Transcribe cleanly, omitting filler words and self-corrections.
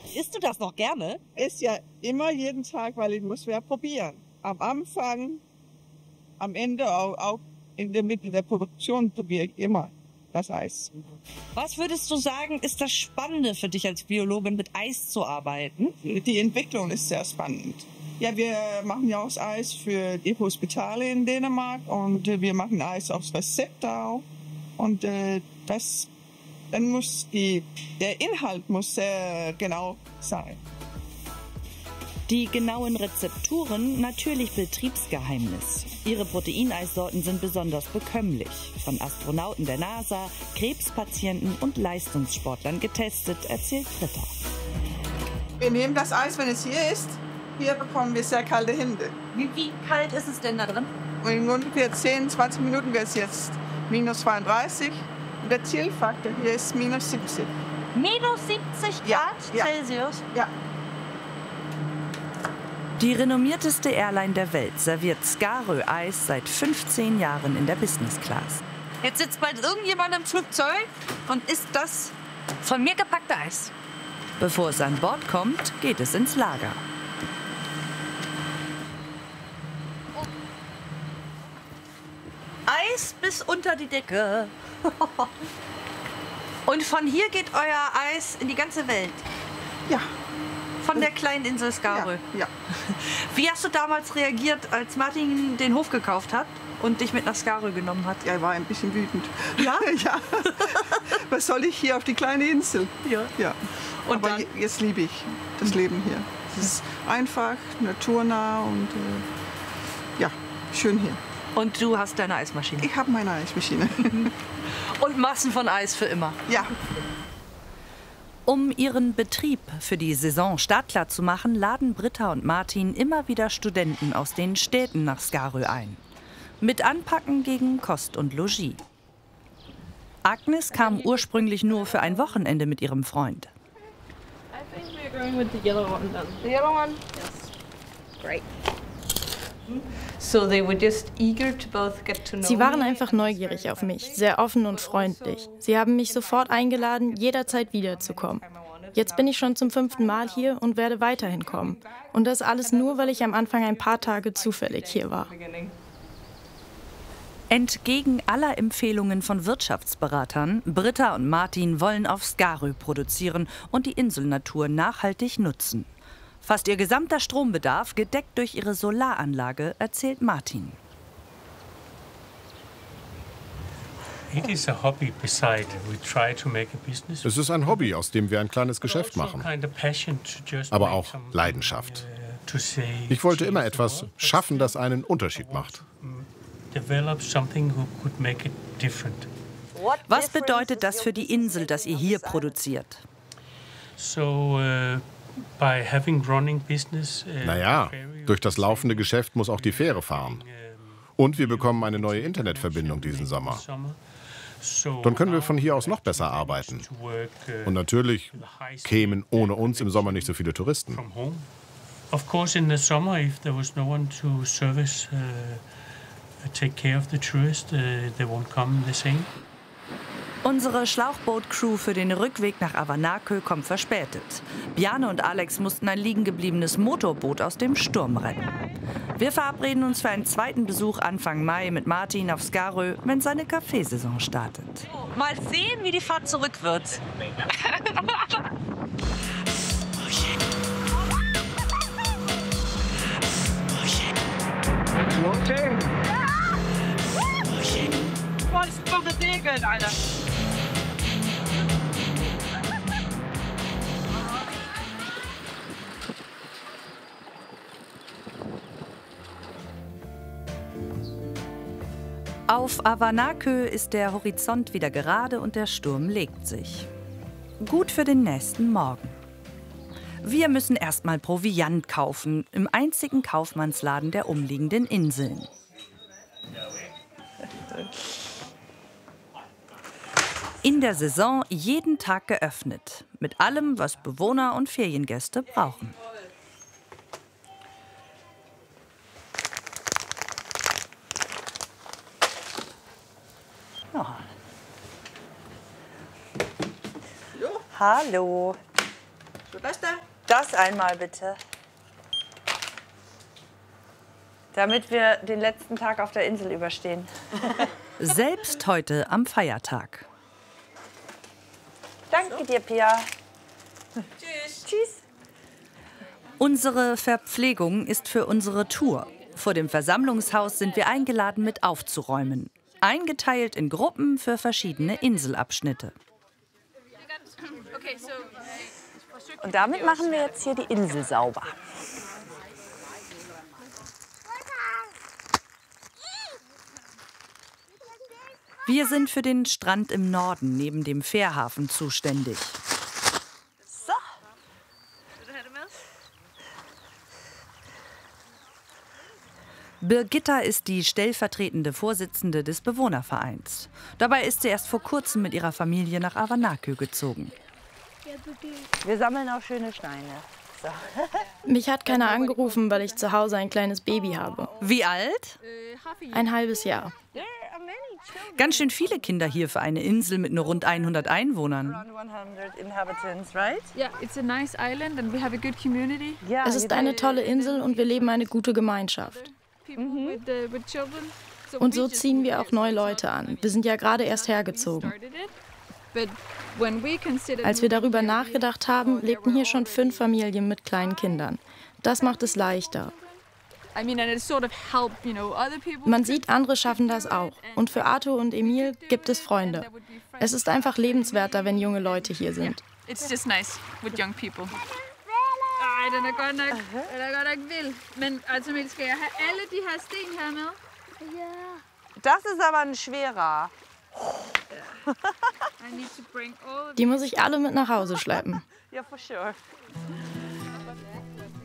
Isst du das noch gerne? Ist ja immer jeden Tag, weil ich muss wieder probieren. Am Anfang, am Ende, auch in der Mitte der Produktion probiere ich immer das Eis. Was würdest du sagen, ist das Spannende für dich als Biologin, mit Eis zu arbeiten? Die Entwicklung ist sehr spannend. Ja, wir machen ja auch Eis für die Hospitale in Dänemark und wir machen Eis aufs Rezept auch. Und dann muss der Inhalt muss sehr genau sein. Die genauen Rezepturen natürlich Betriebsgeheimnis. Ihre Proteineissorten sind besonders bekömmlich. Von Astronauten der NASA, Krebspatienten und Leistungssportlern getestet, erzählt Britta. Wir nehmen das Eis, wenn es hier ist. Hier bekommen wir sehr kalte Hände. Wie kalt ist es denn da drin? Und in ungefähr 10, 20 Minuten wird es jetzt minus 32. Und der Zielfaktor hier ist minus 70. Minus 70 Grad Celsius? Ja. Die renommierteste Airline der Welt serviert Skarö-Eis seit 15 Jahren in der Business Class. Jetzt sitzt bald irgendjemand im Flugzeug und isst das von mir gepackte Eis. Bevor es an Bord kommt, geht es ins Lager. Eis bis unter die Decke. Und von hier geht euer Eis in die ganze Welt? Ja. Von der kleinen Insel Skarö? Ja. Wie hast du damals reagiert, als Martin den Hof gekauft hat und dich mit nach Skarö genommen hat? Ja, ich war ein bisschen wütend. Ja? Ja. Was soll ich hier auf die kleine Insel? Ja. Und aber jetzt liebe ich das Leben hier. Es ist einfach, naturnah und ja, schön hier. Und du hast deine Eismaschine? Ich habe meine Eismaschine. Und Massen von Eis für immer? Ja. Um ihren Betrieb für die Saison startklar zu machen, laden Britta und Martin immer wieder Studenten aus den Städten nach Skarö ein. Mit Anpacken gegen Kost und Logis. Agnes kam ursprünglich nur für ein Wochenende mit ihrem Freund. Sie waren einfach neugierig auf mich, sehr offen und freundlich. Sie haben mich sofort eingeladen, jederzeit wiederzukommen. Jetzt bin ich schon zum 5. Mal hier und werde weiterhin kommen. Und das alles nur, weil ich am Anfang ein paar Tage zufällig hier war. Entgegen aller Empfehlungen von Wirtschaftsberatern, Britta und Martin wollen auf Skarö produzieren und die Inselnatur nachhaltig nutzen. Fast ihr gesamter Strombedarf gedeckt durch ihre Solaranlage, erzählt Martin. Es ist ein Hobby, aus dem wir ein kleines Geschäft machen. Aber auch Leidenschaft. Ich wollte immer etwas schaffen, das einen Unterschied macht. Was bedeutet das für die Insel, dass ihr hier produziert? Naja, durch das laufende Geschäft muss auch die Fähre fahren. Und wir bekommen eine neue Internetverbindung diesen Sommer. Dann können wir von hier aus noch besser arbeiten. Und natürlich kämen ohne uns im Sommer nicht so viele Touristen. Of course, in the summer, if there was no one to service, take care of the tourists, they won't come the same. Unsere Schlauchboot-Crew für den Rückweg nach Avanakö kommt verspätet. Bjarne und Alex mussten ein liegengebliebenes Motorboot aus dem Sturm retten. Wir verabreden uns für einen zweiten Besuch Anfang Mai mit Martin auf Skarö, wenn seine Kaffeesaison startet. Mal sehen, wie die Fahrt zurück wird. Boah, das ist doch geregelt, Alter. Auf Avanakö ist der Horizont wieder gerade und der Sturm legt sich. Gut für den nächsten Morgen. Wir müssen erstmal Proviant kaufen, im einzigen Kaufmannsladen der umliegenden Inseln. In der Saison jeden Tag geöffnet, mit allem, was Bewohner und Feriengäste brauchen. Oh. Hallo. Das einmal bitte. Damit wir den letzten Tag auf der Insel überstehen. Selbst heute am Feiertag. Danke dir, Pia. Tschüss. Tschüss. Unsere Verpflegung ist für unsere Tour. Vor dem Versammlungshaus sind wir eingeladen, mit aufzuräumen. Eingeteilt in Gruppen für verschiedene Inselabschnitte. Und damit machen wir jetzt hier die Insel sauber. Wir sind für den Strand im Norden neben dem Fährhafen zuständig. So. Birgitta ist die stellvertretende Vorsitzende des Bewohnervereins. Dabei ist sie erst vor kurzem mit ihrer Familie nach Avanakö gezogen. Wir sammeln auch schöne Steine. So. Mich hat keiner angerufen, weil ich zu Hause ein kleines Baby habe. Wie alt? Ein halbes Jahr. Ganz schön viele Kinder hier für eine Insel mit nur rund 100 Einwohnern. Es ist eine tolle Insel und wir leben eine gute Gemeinschaft. Und so ziehen wir auch neue Leute an. Wir sind ja gerade erst hergezogen. Als wir darüber nachgedacht haben, lebten hier schon 5 Familien mit kleinen Kindern. Das macht es leichter. Man sieht, andere schaffen das auch. Und für Arthur und Emil gibt es Freunde. Es ist einfach lebenswerter, wenn junge Leute hier sind. Das ist aber ein schwerer. Die muss ich alle mit nach Hause schleppen. Ja, for sure.